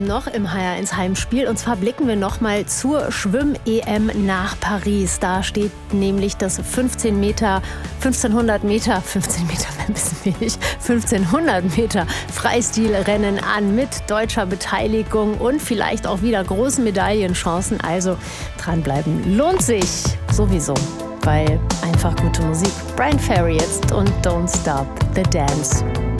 Noch im HR1 Heimspiel, und zwar blicken wir nochmal zur Schwimm-EM nach Paris. Da steht nämlich das 1500 Meter Freistilrennen an mit deutscher Beteiligung und vielleicht auch wieder großen Medaillenchancen. Also dranbleiben lohnt sich sowieso, weil einfach gute Musik. Bryan Ferry jetzt und Don't Stop the Dance.